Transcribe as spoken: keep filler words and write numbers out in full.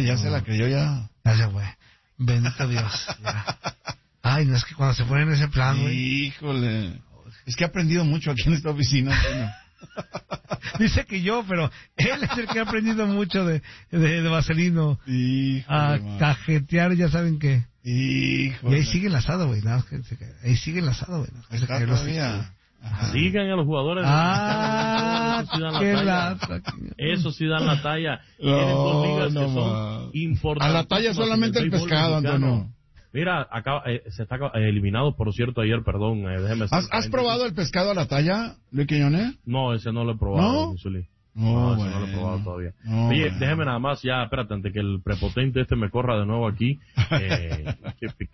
ya no. se la creyó ya. Ya se fue. Bendito Dios. Ya. Ay, no es que cuando se pone en ese plan, güey. Híjole. Es que he aprendido mucho aquí en esta oficina. Bueno. Dice que yo, pero él es el que ha aprendido mucho de, de, de Vaselino. Híjole, a man. cajetear, ya saben qué. Híjole. Y ahí sigue enlazado, güey. No, ahí sigue enlazado, güey. No, está todavía. Sigan a los jugadores. Ah, eso sí dan qué la talla. lata. Eso sí dan la talla. No, Tienen dos ligas no, que son man. importantes. A la talla solamente el, el pescado, Antonio. Mira, acaba, eh, se está eliminado, por cierto, ayer, perdón, eh, déjeme ¿Has, ¿Has probado el pescado a la talla, Luis Quiñones? No, ese no lo he probado, ¿No? Zully. No, No, bueno. eso no lo he probado todavía. No, Oye, bueno. déjeme nada más, ya, espérate, antes que el prepotente este me corra de nuevo aquí. Eh, que,